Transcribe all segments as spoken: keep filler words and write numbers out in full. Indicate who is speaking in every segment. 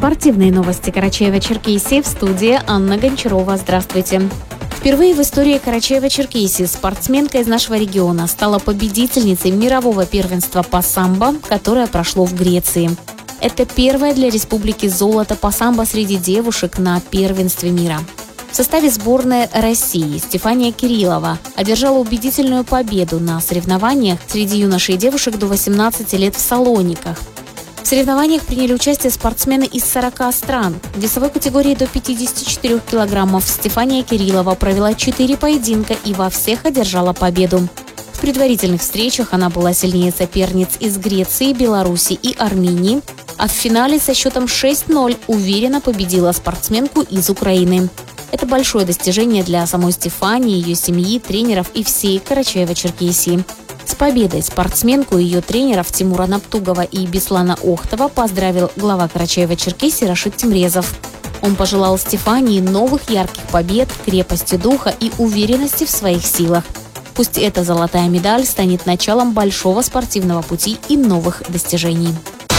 Speaker 1: Спортивные новости Карачаева-Черкесии, в студии Анна Гончарова. Здравствуйте. Впервые в истории Карачаева-Черкесии спортсменка из нашего региона стала победительницей мирового первенства по самбо, которое прошло в Греции. Это первое для республики золото по самбо среди девушек на первенстве мира. В составе сборной России Стефания Кириллова одержала убедительную победу на соревнованиях среди юношей и девушек до восемнадцати лет в Салониках. В соревнованиях приняли участие спортсмены из сорока стран. В весовой категории до пятидесяти четырёх килограммов Стефания Кириллова провела четыре поединка и во всех одержала победу. В предварительных встречах она была сильнее соперниц из Греции, Беларуси и Армении, а в финале со счетом шесть ноль уверенно победила спортсменку из Украины. Это большое достижение для самой Стефании, ее семьи, тренеров и всей Карачаева-Черкесии. С победой спортсменку и ее тренеров Тимура Наптугова и Беслана Охтова поздравил глава Карачаева-Черкесии Рашид Тимрезов. Он пожелал Стефании новых ярких побед, крепости духа и уверенности в своих силах. Пусть эта золотая медаль станет началом большого спортивного пути и новых достижений.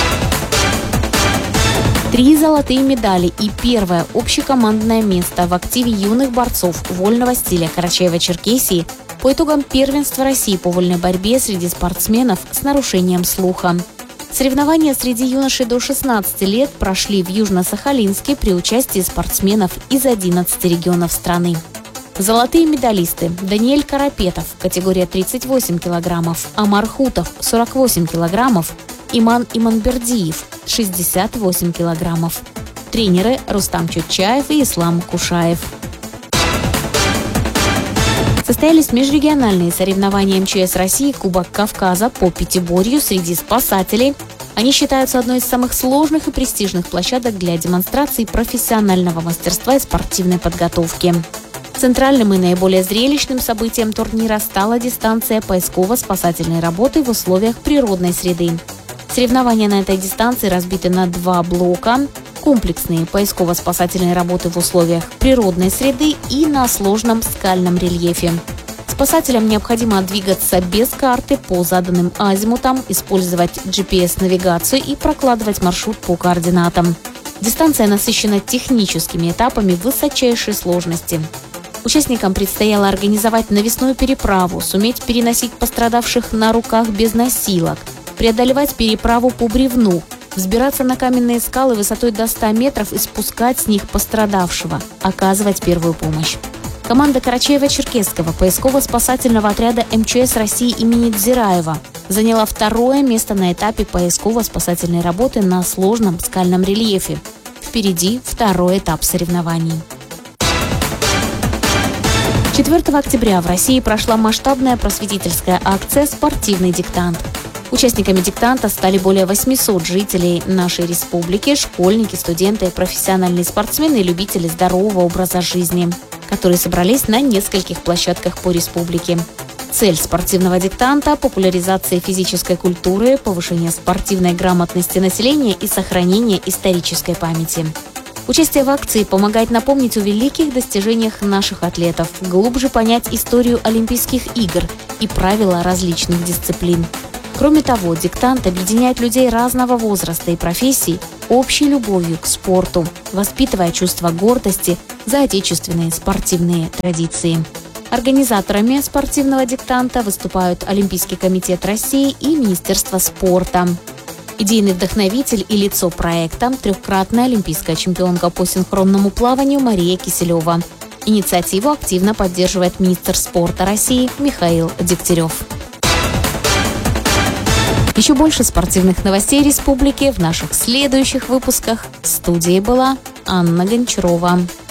Speaker 1: Три золотые медали и первое общекомандное место в активе юных борцов вольного стиля Карачаева-Черкесии по итогам первенства России по вольной борьбе среди спортсменов с нарушением слуха. Соревнования среди юношей до шестнадцати лет прошли в Южно-Сахалинске при участии спортсменов из одиннадцати регионов страны. Золотые медалисты: Даниэль Карапетов, категория тридцать восемь килограммов, Амар Хутов, сорок восемь килограммов, Иман Иманбердиев, шестьдесят восемь килограммов. Тренеры Рустам Чутчаев и Ислам Кушаев. Состоялись межрегиональные соревнования эм че эс России Кубок Кавказа по пятиборью среди спасателей. Они считаются одной из самых сложных и престижных площадок для демонстрации профессионального мастерства и спортивной подготовки. Центральным и наиболее зрелищным событием турнира стала дистанция поисково-спасательной работы в условиях природной среды. Соревнования на этой дистанции разбиты на два блока: комплексные поисково-спасательные работы в условиях природной среды и на сложном скальном рельефе. Спасателям необходимо двигаться без карты по заданным азимутам, использовать джи пи эс-навигацию и прокладывать маршрут по координатам. Дистанция насыщена техническими этапами высочайшей сложности. Участникам предстояло организовать навесную переправу, суметь переносить пострадавших на руках без носилок, преодолевать переправу по бревну, взбираться на каменные скалы высотой до ста метров и спускать с них пострадавшего, оказывать первую помощь. Команда Карачаева-Черкесского поисково-спасательного отряда эм че эс России имени Дзираева заняла второе место на этапе поисково-спасательной работы на сложном скальном рельефе. Впереди второй этап соревнований. четвёртого октября в России прошла масштабная просветительская акция «Спортивный диктант». Участниками диктанта стали более восьмисот жителей нашей республики, школьники, студенты, профессиональные спортсмены и любители здорового образа жизни, которые собрались на нескольких площадках по республике. Цель спортивного диктанта – популяризация физической культуры, повышение спортивной грамотности населения и сохранение исторической памяти. Участие в акции помогает напомнить о великих достижениях наших атлетов, глубже понять историю Олимпийских игр и правила различных дисциплин. Кроме того, диктант объединяет людей разного возраста и профессий общей любовью к спорту, воспитывая чувство гордости за отечественные спортивные традиции. Организаторами спортивного диктанта выступают Олимпийский комитет России и Министерство спорта. Идейный вдохновитель и лицо проекта – трехкратная олимпийская чемпионка по синхронному плаванию Мария Киселева. Инициативу активно поддерживает министр спорта России Михаил Дегтярев. Еще больше спортивных новостей республики в наших следующих выпусках. В студии была Анна Гончарова.